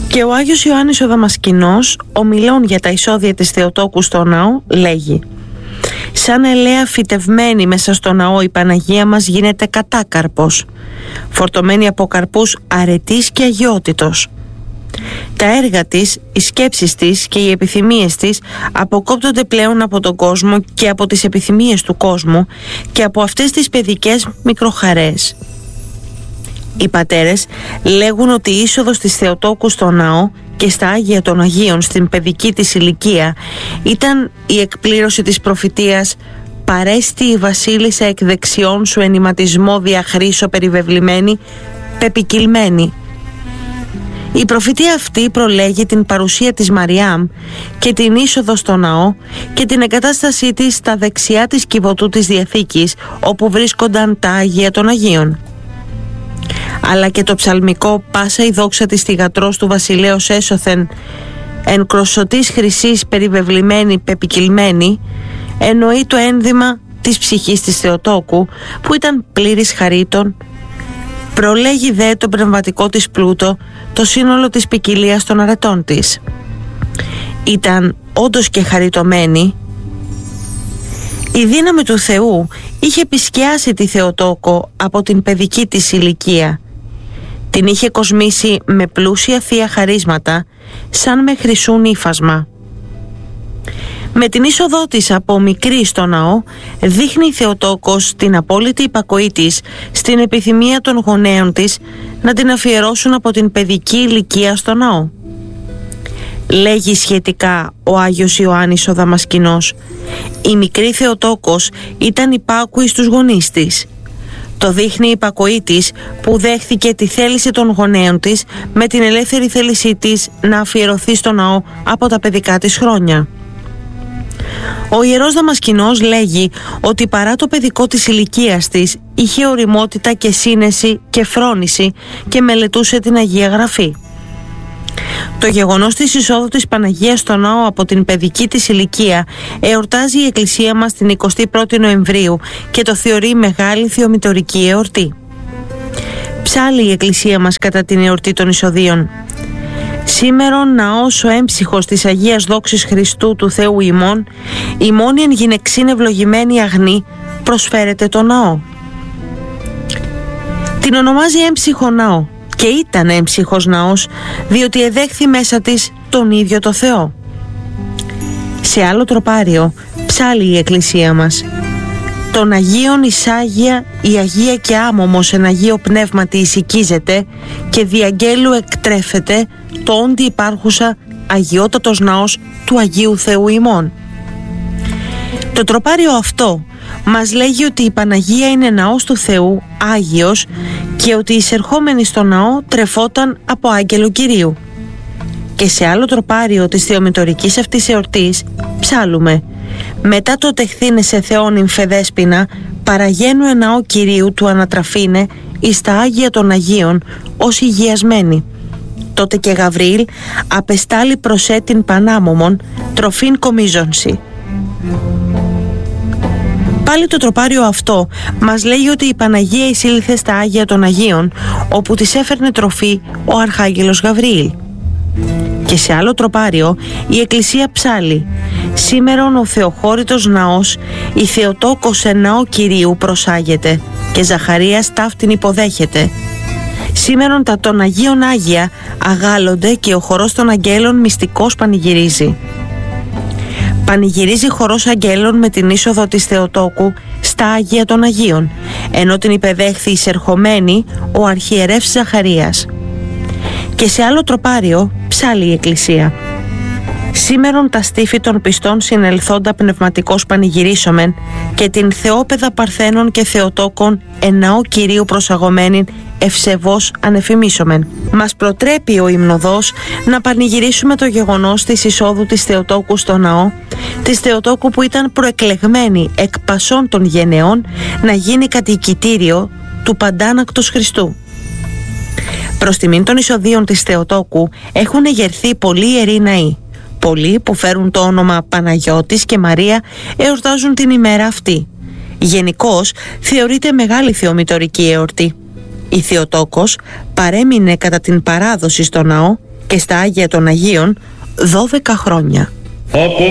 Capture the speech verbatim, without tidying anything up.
Και ο Άγιος Ιωάννης ο Δαμασκηνός, ομιλών για τα εισόδια της Θεοτόκου στο ναό, λέγει: «Σαν ελαία φυτευμένη μέσα στο ναό η Παναγία μας γίνεται κατάκαρπος, φορτωμένη από καρπούς αρετής και αγιότητος. Τα έργα της, οι σκέψεις της και οι επιθυμίες της αποκόπτονται πλέον από τον κόσμο και από τις επιθυμίες του κόσμου και από αυτές τις παιδικές μικροχαρές». Οι πατέρες λέγουν ότι η είσοδος της Θεοτόκου στο ναό και στα Άγια των Αγίων στην παιδική της ηλικία ήταν η εκπλήρωση της προφητείας «Παρέστη η βασίλισσα εκ δεξιών σου ενηματισμό διαχρήσω περιβεβλημένη, πεπικυλμένη». Η προφητεία αυτή προλέγει την παρουσία της Μαριάμ και την είσοδο στο ναό και την εγκατάστασή της στα δεξιά της κυβωτού της Διαθήκης, όπου βρίσκονταν τα Άγια των Αγίων. Αλλά και το ψαλμικό «Πάσα η δόξα της θυγατρός του βασιλέως έσωθεν, εν κροσωτής χρυσής περιβεβλημένη πεπικυλμένη» εννοεί το ένδυμα της ψυχής της Θεοτόκου, που ήταν πλήρης χαρίτων. Προλέγει δε το πνευματικό της πλούτο, το σύνολο της ποικιλίας των αρετών της. Ήταν όντως και χαριτωμένη. Η δύναμη του Θεού είχε επισκιάσει τη Θεοτόκο από την παιδική της ηλικία. Την είχε κοσμήσει με πλούσια θεία χαρίσματα, σαν με χρυσού νύφασμα. Με την είσοδό της από μικρή στο ναό, δείχνει η Θεοτόκος την απόλυτη υπακοή της στην επιθυμία των γονέων της να την αφιερώσουν από την παιδική ηλικία στο ναό. Λέγει σχετικά ο Άγιος Ιωάννης ο Δαμασκηνός: «Η μικρή Θεοτόκος ήταν υπάκουη στους γονείς της». Το δείχνει η υπακοή της που δέχθηκε τη θέληση των γονέων της με την ελεύθερη θέλησή της να αφιερωθεί στο ναό από τα παιδικά της χρόνια. Ο Ιερός Δαμασκηνός λέγει ότι παρά το παιδικό της ηλικίας της είχε ωριμότητα και σύνεση και φρόνηση και μελετούσε την Αγία Γραφή. Το γεγονός της εισόδου της Παναγίας στο ναό από την παιδική της ηλικία εορτάζει η Εκκλησία μας την εικοστή πρώτη Νοεμβρίου και το θεωρεί μεγάλη θεομητορική εορτή. Ψάλλει η Εκκλησία μας κατά την εορτή των εισοδίων: «Σήμερον ναός ο έμψυχος της Αγίας Δόξης Χριστού του Θεού ημών, ημών εν γυναιξήν ευλογημένη αγνή, προσφέρεται το ναό». Την ονομάζει έμψυχο ναό και ήταν έμψυχος ναός, διότι εδέχθη μέσα της τον ίδιο το Θεό. Σε άλλο τροπάριο ψάλλει η Εκκλησία μας: «Των Αγίων εισάγεια η Αγία και άμωμος εν Αγίο Πνεύματι εισικίζεται και διαγγέλου εκτρέφεται το όντι υπάρχουσα αγιότατος ναός του Αγίου Θεού ημών». Το τροπάριο αυτό μας λέγει ότι η Παναγία είναι ναός του Θεού, Άγιος, και ότι εισερχόμενη στο ναό τρεφόταν από άγγελο Κυρίου. Και σε άλλο τροπάριο της θεομητορικής αυτής εορτής ψάλλουμε: «Μετά το τεχθήνε σε Θεόν ημφεδέσποινα, παραγένου εν ναό Κυρίου του ανατραφήνε εις τα Άγια των Αγίων ως υγιασμένη. Τότε και Γαβριήλ απεστάλει προς την Πανάμωμον τροφήν κομίζονση». Πάλι το τροπάριο αυτό μας λέει ότι η Παναγία εισήλθε στα Άγια των Αγίων, όπου της έφερνε τροφή ο Αρχάγγελος Γαβριήλ. Και σε άλλο τροπάριο η Εκκλησία ψάλλει: «Σήμερον ο Θεοχώρητος ναός, η Θεοτόκος εν ναό Κυρίου προσάγεται και Ζαχαρίας ταύτην υποδέχεται. Σήμερον τα των Αγίων Άγια αγάλλονται και ο χορός των αγγέλων μυστικός πανηγυρίζει». Πανηγυρίζει χορός αγγέλων με την είσοδο της Θεοτόκου στα Άγια των Αγίων, ενώ την υπεδέχθη εισερχομένη ο αρχιερεύς Ζαχαρίας. Και σε άλλο τροπάριο ψάλλει η Εκκλησία: «Σήμερον τα στήφη των πιστών συνελθόντα πνευματικός πανηγυρίσομεν και την Θεόπαιδα Παρθένων και Θεοτόκων εν ναό Κυρίου προσαγωμένην ευσεβώς ανεφημίσομεν». Μας προτρέπει ο υμνοδός να πανηγυρίσουμε το γεγονός της εισόδου της Θεοτόκου στο ναό, της Θεοτόκου που ήταν προεκλεγμένη εκ πασών των γενεών να γίνει κατοικητήριο του Παντάνακτος Χριστού. Προς τιμήν των εισοδίων της Θεοτόκου έχουν εγερθεί πολλοί ιεροί ναοί. Πολλοί που φέρουν το όνομα Παναγιώτης και Μαρία εορτάζουν την ημέρα αυτή. Γενικώς θεωρείται μεγάλη θεομητορική εορτή. Η Θεοτόκος παρέμεινε κατά την παράδοση στο ναό και στα Άγια των Αγίων δώδεκα χρόνια. Όπως